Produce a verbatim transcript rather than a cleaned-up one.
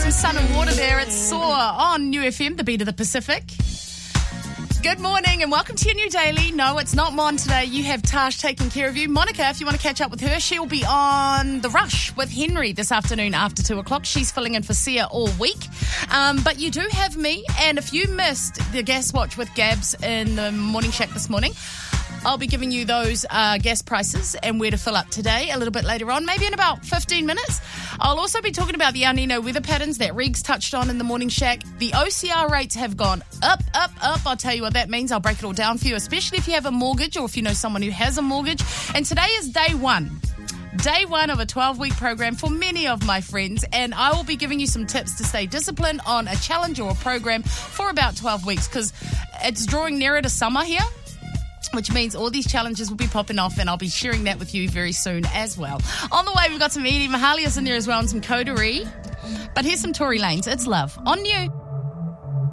some sun and water there. It's Soar on New F M, the beat of the Pacific. Good morning and welcome to your new daily. No, it's not Mon today. You have Tash taking care of you. Monica, if you want to catch up with her, she'll be on The Rush with Henry this afternoon after two o'clock. She's filling in for Sia all week. Um, but you do have me, and if you missed the gas watch with Gabs in the morning shack this morning, I'll be giving you those uh, gas prices and where to fill up today a little bit later on, maybe in about fifteen minutes. I'll also be talking about the El Nino weather patterns that Regs touched on in the morning shack. The O C R rates have gone up, up, up. I'll tell you what that means. I'll break it all down for you, especially if you have a mortgage or if you know someone who has a mortgage. And today is day one. Day one of a twelve-week program for many of my friends, and I will be giving you some tips to stay disciplined on a challenge or a program for about twelve weeks because it's drawing nearer to summer here, which means all these challenges will be popping off, and I'll be sharing that with you very soon as well. On the way, we've got some Edie Mahalia's in there as well and some Coterie. But here's some Tory Lanez. It's Love on New.